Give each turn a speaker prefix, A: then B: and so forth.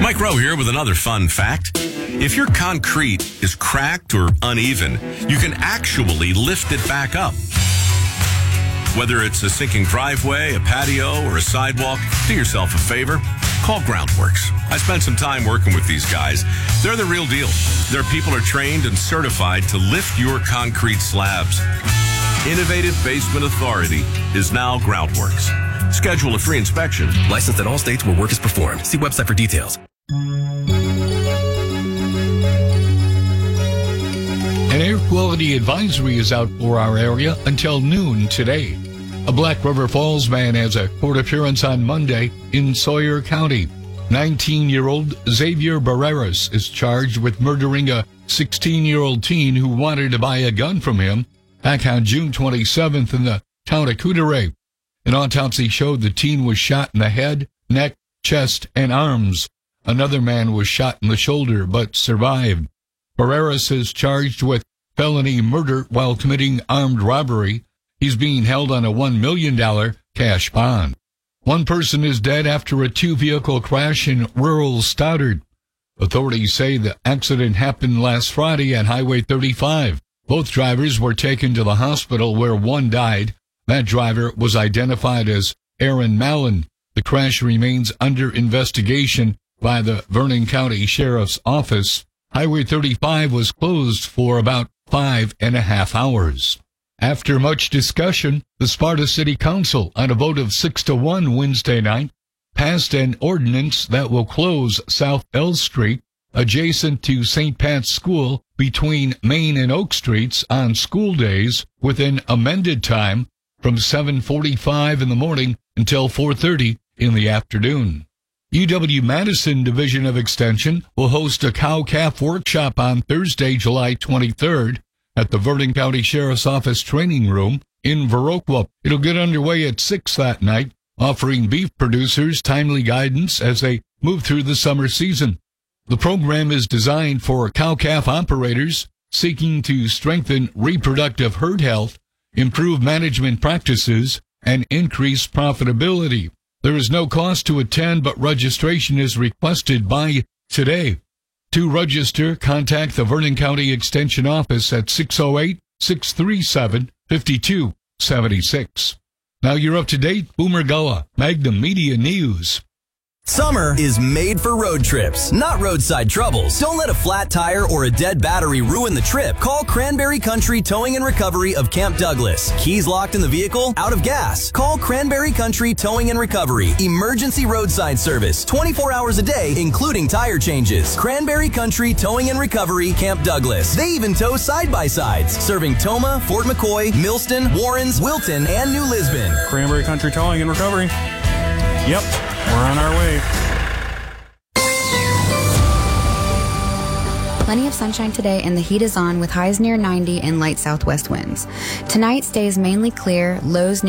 A: Mike Rowe here with another fun fact. If your concrete is cracked or uneven, you can actually lift it back up. Whether it's a sinking driveway, a patio, or a sidewalk, do yourself a favor. Call Groundworks. I spent some time working with these guys. They're the real deal. Their people are trained and certified to lift your concrete slabs. Innovative Basement Authority is now Groundworks. Schedule a free inspection.
B: Licensed in all states where work is performed. See website for details.
C: An air quality advisory is out for our area until noon today. A Black River Falls man has a court appearance on Monday in Sawyer County. 19-year-old Xavier Barreras is charged with murdering a 16-year-old teen who wanted to buy a gun from him back on June 27th in the town of Coudray. An autopsy showed the teen was shot in the head, neck, chest, and arms. Another man was shot in the shoulder but survived. Barreras is charged with felony murder while committing armed robbery. He's being held on a $1 million cash bond. One person is dead after a two-vehicle crash in rural Stoddard. Authorities say the accident happened last Friday on Highway 35. Both drivers were taken to the hospital where one died. That driver was identified as Aaron Mallon. The crash remains under investigation by the Vernon County Sheriff's Office. Highway 35 was closed for about 5.5 hours. After much discussion, the Sparta City Council, on a vote of 6-1 Wednesday night, passed an ordinance that will close South L Street, adjacent to St. Pat's School, between Main and Oak Streets on school days with an amended time from 7:45 in the morning until 4:30 in the afternoon. UW-Madison Division of Extension will host a cow-calf workshop on Thursday, July 23rd at the Vernon County Sheriff's Office Training Room in Viroqua. It'll get underway at 6 that night, offering beef producers timely guidance as they move through the summer season. The program is designed for cow-calf operators seeking to strengthen reproductive herd health, improve management practices, and increase profitability. There is no cost to attend, but registration is requested by today. To register, contact the Vernon County Extension Office at 608-637-5276. Now you're up to date. Boomer Gullah, Magnum Media News.
B: Summer is made for road trips, not roadside troubles. Don't let a flat tire or a dead battery ruin the trip. Call Cranberry Country Towing and Recovery of Camp Douglas. Keys locked in the vehicle? Out of gas? Call Cranberry Country Towing and Recovery. Emergency roadside service, 24 hours a day, including tire changes. Cranberry Country Towing and Recovery, Camp Douglas. They even tow side-by-sides, serving Toma, Fort McCoy, Millston, Warrens, Wilton, and New Lisbon.
D: Cranberry Country Towing and Recovery. Yep. We're on our way.
E: Plenty of sunshine today and the heat is on with highs near 90 and light southwest winds. Tonight stays mainly clear, lows